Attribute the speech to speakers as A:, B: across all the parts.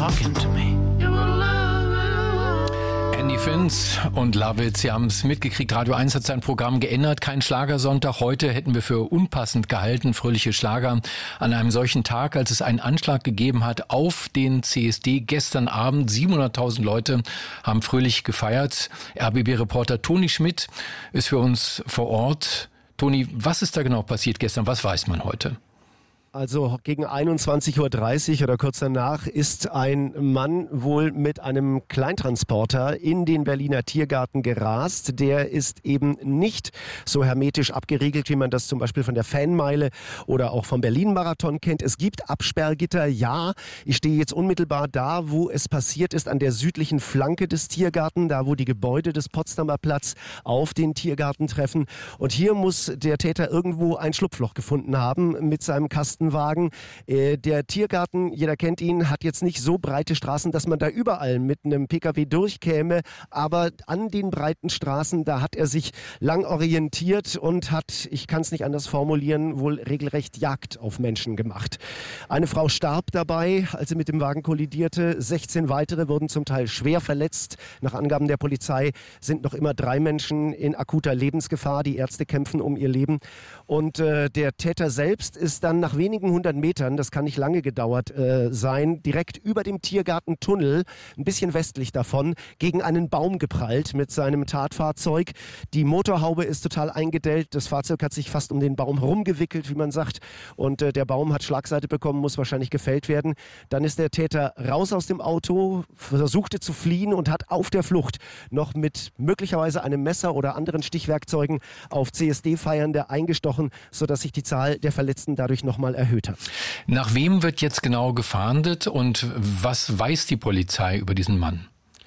A: talking to me. Andy Finz und Love It, Sie haben es mitgekriegt, Radio 1 hat sein Programm geändert, kein Schlagersonntag. Heute hätten wir für unpassend gehalten, fröhliche Schlager an einem solchen Tag, als es einen Anschlag gegeben hat auf den CSD gestern Abend. 700.000 Leute haben fröhlich gefeiert. RBB-Reporter Toni Schmidt ist für uns vor Ort. Toni, was ist da genau passiert gestern? Was weiß man heute?
B: Also gegen 21.30 Uhr oder kurz danach ist ein Mann wohl mit einem Kleintransporter in den Berliner Tiergarten gerast. Der ist eben nicht so hermetisch abgeriegelt, wie man das zum Beispiel von der Fanmeile oder auch vom Berlin-Marathon kennt. Es gibt Absperrgitter, ja. Ich stehe jetzt unmittelbar da, wo es passiert ist, an der südlichen Flanke des Tiergarten, da wo die Gebäude des Potsdamer Platz auf den Tiergarten treffen. Und hier muss der Täter irgendwo ein Schlupfloch gefunden haben mit seinem Kastenwagen. Der Tiergarten, jeder kennt ihn, hat jetzt nicht so breite Straßen, dass man da überall mit einem PKW durchkäme, aber an den breiten Straßen, da hat er sich lang orientiert und hat, ich kann es nicht anders formulieren, wohl regelrecht Jagd auf Menschen gemacht. Eine Frau starb dabei, als sie mit dem Wagen kollidierte. 16 weitere wurden zum Teil schwer verletzt. Nach Angaben der Polizei sind noch immer 3 Menschen in akuter Lebensgefahr. Die Ärzte kämpfen um ihr Leben. Und der Täter selbst ist dann nach wenigen 100 Metern, das kann nicht lange gedauert sein, direkt über dem Tiergartentunnel, ein bisschen westlich davon, gegen einen Baum geprallt mit seinem Tatfahrzeug. Die Motorhaube ist total eingedellt, das Fahrzeug hat sich fast um den Baum herumgewickelt, wie man sagt, und der Baum hat Schlagseite bekommen, muss wahrscheinlich gefällt werden. Dann ist der Täter raus aus dem Auto, versuchte zu fliehen und hat auf der Flucht noch mit möglicherweise einem Messer oder anderen Stichwerkzeugen auf CSD-Feiernde eingestochen, sodass sich die Zahl der Verletzten dadurch nochmal erhöht hat.
A: Nach wem wird jetzt genau gefahndet und was weiß die Polizei über diesen Mann?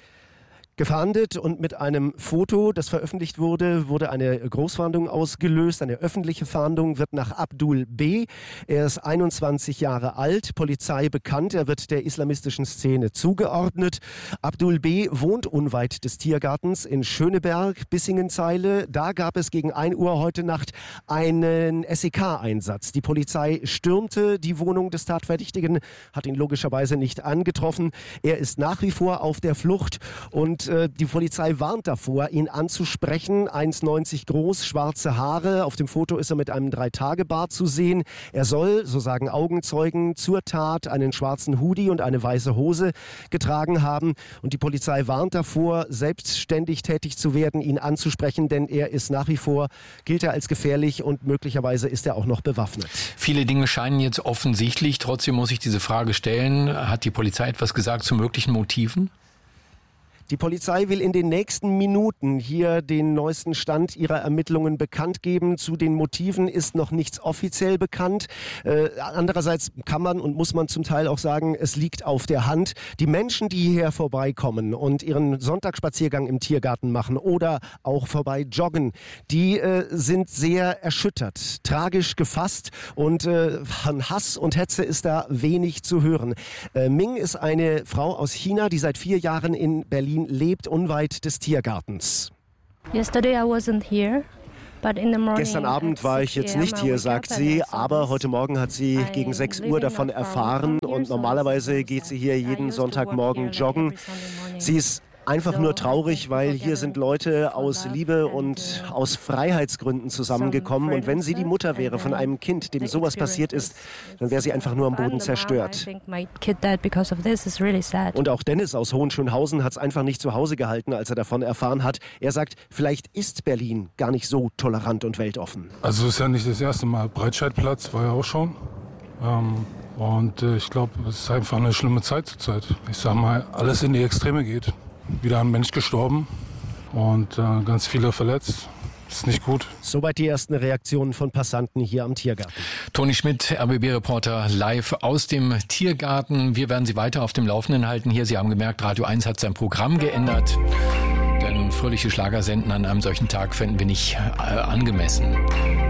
B: Gefahndet und mit einem Foto, das veröffentlicht wurde, wurde eine Großfahndung ausgelöst. Eine öffentliche Fahndung wird nach Abdul B. Er ist 21 Jahre alt, Polizei bekannt. Er wird der islamistischen Szene zugeordnet. Abdul B. wohnt unweit des Tiergartens in Schöneberg, Bissingenzeile. Da gab es gegen 1 Uhr heute Nacht einen SEK-Einsatz. Die Polizei stürmte die Wohnung des Tatverdächtigen, hat ihn logischerweise nicht angetroffen. Er ist nach wie vor auf der Flucht und die Polizei warnt davor, ihn anzusprechen. 1,90 groß, schwarze Haare. Auf dem Foto ist er mit einem 3-Tage-Bart zu sehen. Er soll, so sagen Augenzeugen, zur Tat einen schwarzen Hoodie und eine weiße Hose getragen haben. Und die Polizei warnt davor, selbstständig tätig zu werden, ihn anzusprechen, denn er ist nach wie vor, gilt er als gefährlich und möglicherweise ist er auch noch bewaffnet.
A: Viele Dinge scheinen jetzt offensichtlich. Trotzdem muss ich diese Frage stellen. Hat die Polizei etwas gesagt zu möglichen Motiven?
B: Die Polizei will in den nächsten Minuten hier den neuesten Stand ihrer Ermittlungen bekannt geben. Zu den Motiven ist noch nichts offiziell bekannt. Andererseits kann man und muss man zum Teil auch sagen, es liegt auf der Hand. Die Menschen, die hierher vorbeikommen und ihren Sonntagsspaziergang im Tiergarten machen oder auch vorbei joggen, die sind sehr erschüttert, tragisch gefasst und von Hass und Hetze ist da wenig zu hören. Ming ist eine Frau aus China, die seit 4 Jahren in Berlin lebt, unweit des Tiergartens.
C: Yesterday I wasn't here.
B: Gestern Abend war ich jetzt nicht hier, sagt sie, aber heute Morgen hat sie gegen 6 Uhr davon erfahren und normalerweise geht sie hier jeden Sonntagmorgen joggen. Sie ist einfach nur traurig, weil hier sind Leute aus Liebe und aus Freiheitsgründen zusammengekommen. Und wenn sie die Mutter wäre von einem Kind, dem sowas passiert ist, dann wäre sie einfach nur am Boden zerstört. Und auch Dennis aus Hohenschönhausen hat es einfach nicht zu Hause gehalten, als er davon erfahren hat. Er sagt, vielleicht ist Berlin gar nicht so tolerant und weltoffen.
D: Also es ist ja nicht das erste Mal. Breitscheidplatz war ja auch schon. Und ich glaube, es ist einfach eine schlimme Zeit zurzeit. Ich sag mal, alles in die Extreme geht. Wieder ein Mensch gestorben und ganz viele verletzt. Das ist nicht gut.
B: Soweit die ersten Reaktionen von Passanten hier am Tiergarten.
A: Toni Schmidt, RBB-Reporter, live aus dem Tiergarten. Wir werden Sie weiter auf dem Laufenden halten hier. Sie haben gemerkt, Radio 1 hat sein Programm geändert. Denn fröhliche Schlager senden an einem solchen Tag fänden wir nicht angemessen.